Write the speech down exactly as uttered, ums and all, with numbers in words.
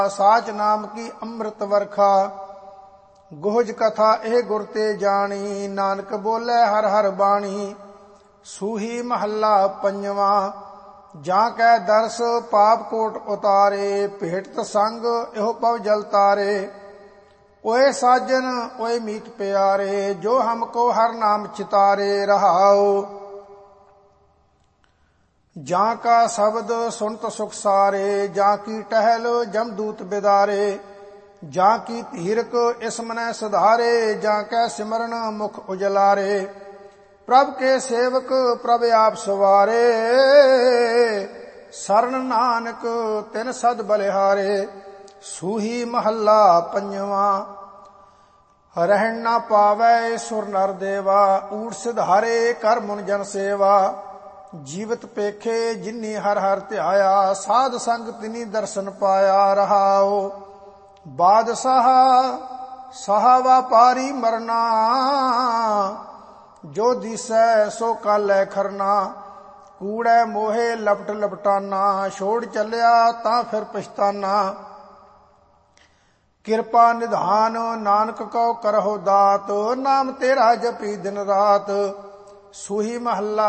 ਸਾਚ ਨਾਮ ਕੀ ਅੰਮ੍ਰਿਤ ਵਰਖਾ। ਗੋਹਜ ਕਥਾ ਇਹ ਗੁਰ ਤੇ ਜਾਣੀ, ਨਾਨਕ ਬੋਲੇ ਹਰ ਹਰ ਬਾਣੀ। ਸੂਹੀ ਮਹੱਲਾ ਪੰਜਵਾਂ। ਜਾਂ ਕੈ ਦਰਸ ਪਾਪ ਕੋਟ ਉਤਾਰੇ, ਭੇਟਤ ਸੰਗ ਇਹੋ ਪਵ ਜਲ ਤਾਰੇ। ਓਏ ਸਾਜਨ ਓਏ ਮੀਤ ਪਿਆਰੇ, ਜੋ ਹਮਕੋ ਹਰ ਨਾਮ ਚਿਤਾਰੇ। ਰਹਾਉ ਜਾਂ ਕਾ ਸ਼ਬਦ ਸੁਨਤ ਸੁਖ ਸਾਰੇ, ਜਾਂ ਕੀ ਟਹਿਲ ਜਮਦੂਤ ਬਿਦਾਰੇ। ਜਾਂ ਕੀ ਧੀਰਕ ਇਸ ਮਨੈ ਸੁਧਾਰੇ, ਜਾਂ ਕੈ ਸਿਮਰਨ ਮੁਖ ਉਜਲਾਰੇ। ਪ੍ਰਭ ਕੇ ਸੇਵਕ ਪ੍ਰਭ ਆਪ ਸਵਾਰੇ, ਸਰਨ ਨਾਨਕ ਤਿਨ ਸਦ ਬਲਿਹਾਰੇ। ਸੂਹੀ ਮਹੱਲਾ ਪੰਜਵਾਂ। ਰਹਿਣ ਨਾ ਪਾਵੈ ਸੁਰ ਨਰ ਦੇਵਾ, ਊਠ ਸਿਧਾਰੇ ਕਰ ਮੁਨ ਜਨ ਸੇਵਾ। ਜੀਵਤ ਪੇਖੇ ਜਿਨੀ ਹਰ ਹਰ ਧਿਆਇਆ, ਸਾਧ ਸੰਗ ਤਿਨੀ ਦਰਸ਼ਨ ਪਾਇਆ। ਰਹਾਉ ਬਾਦਸ਼ਾਹ ਸਾਹਾ ਵਾਪਾਰੀ ਮਰਨਾ, ਜੋ ਦਿਸੈ ਸੋ ਕਾਲੈ ਖਰਨਾ। ਕੂੜੈ ਮੋਹੇ ਲਪਟ ਲਪਟਾਨਾ, ਛੋੜ ਚੱਲਿਆ ਤਾਂ ਫਿਰ ਪਛਤਾਨਾ। ਕਿਰਪਾ ਨਿਧਾਨ ਨਾਨਕ ਕਉ ਕਰਹੁ ਦਾਤ, ਨਾਮ ਤੇਰਾ ਜਪੀ ਦਿਨ ਰਾਤ। ਸੂਹੀ ਮਹੱਲਾ